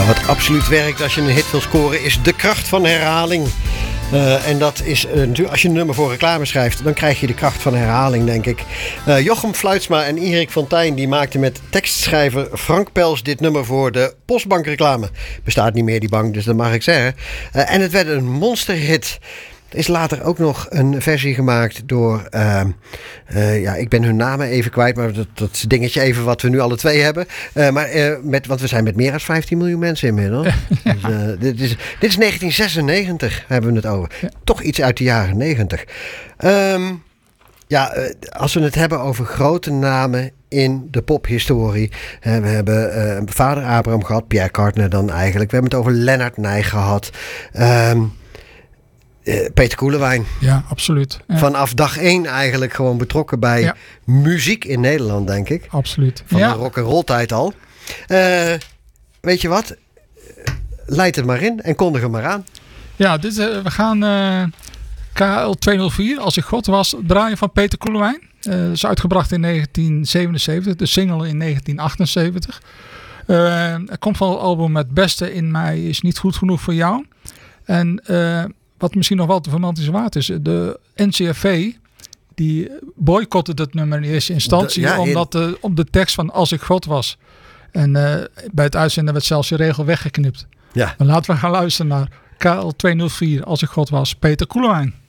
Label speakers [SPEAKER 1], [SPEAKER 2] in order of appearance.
[SPEAKER 1] Nou, wat absoluut werkt als je een hit wil scoren is de kracht van herhaling. En dat is natuurlijk, als je een nummer voor reclame schrijft, dan krijg je de kracht van herhaling, denk ik. Jochem Fluitsma en Erik Fontijn die maakten met tekstschrijver Frank Pels dit nummer voor de Postbankreclame. Bestaat niet meer die bank, dus dat mag ik zeggen. En het werd een monsterhit. Er is later ook nog een versie gemaakt door, ik ben hun namen even kwijt, maar dat dingetje even wat we nu alle twee hebben. Want we zijn met meer dan 15 miljoen mensen inmiddels. Ja. Dus, dit is 1996, hebben we het over. Ja. Toch iets uit de jaren 90. Als we het hebben over grote namen in de pophistorie. We hebben vader Abraham gehad, Pierre Cardin dan eigenlijk. We hebben het over Lennart Nij gehad. Peter Koelewijn.
[SPEAKER 2] Ja, absoluut. Ja.
[SPEAKER 1] Vanaf dag 1 eigenlijk gewoon betrokken bij muziek in Nederland, denk ik.
[SPEAKER 2] Absoluut.
[SPEAKER 1] Van de rock'n'roll tijd al. Weet je wat? Leid het maar in en kondig hem maar aan.
[SPEAKER 2] Ja, we gaan KL 204, Als ik God was, draaien van Peter Koelewijn. Is uitgebracht in 1977, de single in 1978. Het komt van het album Het Beste in mij is niet goed genoeg voor jou. En wat misschien nog wel te vermelden waard is, de NCRV die boycotte het nummer in eerste instantie om de tekst van Als ik God was. En bij het uitzenden werd zelfs de regel weggeknipt. Ja. Maar laten we gaan luisteren naar KL 204, Als ik God was, Peter Koelewijn.